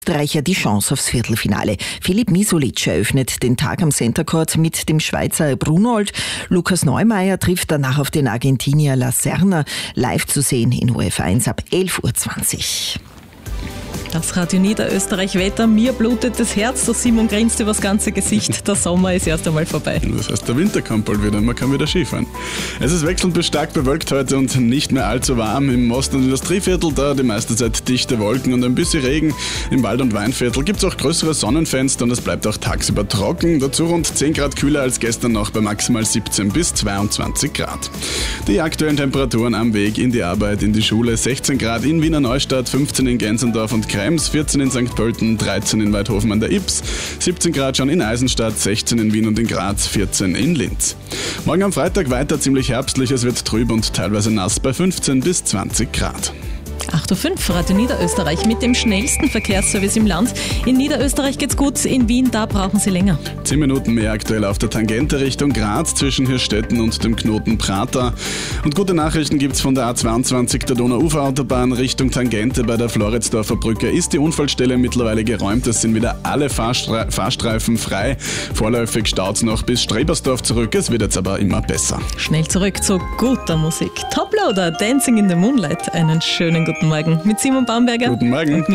Österreicher die Chance aufs Viertelfinale. Filip Misulic eröffnet den Tag am Center Court mit dem Schweizer Brunold. Lukas Neumeier trifft danach auf den Argentinier La Serna. Live zu sehen in ORF 1 ab 11.20 Uhr. Das Radio Niederösterreich Wetter, mir blutet das Herz, der Simon grinst übers ganze Gesicht, der Sommer ist erst einmal vorbei. Das heißt, der Winter kommt bald wieder, man kann wieder Skifahren. Es ist wechselnd bis stark bewölkt heute und nicht mehr allzu warm. Im Ost- und Industrieviertel da die meiste Zeit dichte Wolken und ein bisschen Regen. Im Wald- und Weinviertel gibt es auch größere Sonnenfenster und es bleibt auch tagsüber trocken. Dazu rund 10 Grad kühler als gestern noch bei maximal 17 bis 22 Grad. Die aktuellen Temperaturen am Weg in die Arbeit, in die Schule: 16 Grad in Wiener Neustadt, 15 in Gänserndorf und Krems, 14 in St. Pölten, 13 in Weidhofen an der Ybbs, 17 Grad schon in Eisenstadt, 16 in Wien und in Graz, 14 in Linz. Morgen am Freitag weiter ziemlich herbstlich, es wird trüb und teilweise nass bei 15 bis 20 Grad. 8.05 Uhr, Radio Niederösterreich mit dem schnellsten Verkehrsservice im Land. In Niederösterreich geht's gut, in Wien, da brauchen Sie länger. 10 Minuten mehr aktuell auf der Tangente Richtung Graz zwischen Hirstetten und dem Knoten Prater. Und gute Nachrichten gibt's von der A22 der Donauuferautobahn Richtung Tangente bei der Floridsdorfer Brücke. Ist die Unfallstelle mittlerweile geräumt, es sind wieder alle Fahrstreifen frei. Vorläufig staut's noch bis Strebersdorf zurück, es wird jetzt aber immer besser. Schnell zurück zu guter Musik. Toploader, Dancing in the Moonlight. Einen schönen guten Morgen mit Simon Bamberger. Guten Morgen.